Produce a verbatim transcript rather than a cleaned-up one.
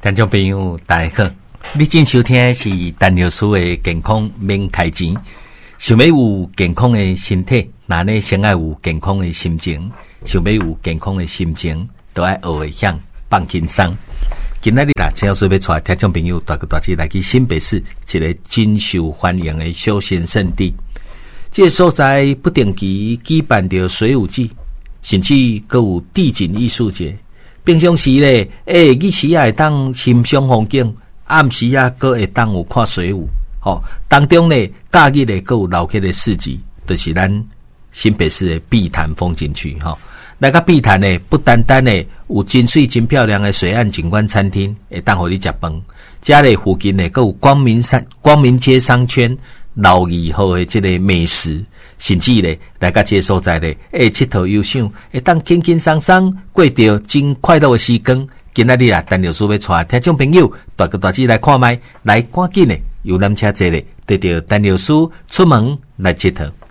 听众朋友大家好，你正收听的是陈老师的健康免开钱。想要有健康的身体，那呢先要有健康的心情。想要有健康的心情，都要学会向放轻松。今仔日啦，陈老师要带听众朋友大个大姐来去新北市一个真受欢迎的休闲胜地。这个所在不定期举办着水舞季，甚至阁有地景艺术节。平常时咧，诶，日时啊会当欣赏风景，暗时啊阁会当有看水舞。吼、哦，当中咧假日咧阁有老客的市集，就是咱新北市的碧潭风景区。吼、哦，那个碧潭咧不单单咧有真水真漂亮的水岸景观餐厅，会当互你食饭。家咧附近咧阁有光明山、光明街商圈。老二号的这个美食，甚至咧来到这个所在咧，诶，佚佗悠赏，会当轻轻松松过着真快乐的时光。今仔日啊，陈老师要带听众朋友大个大姐来看麦，来赶紧咧游览车坐咧，对着陈老师出门来佚佗。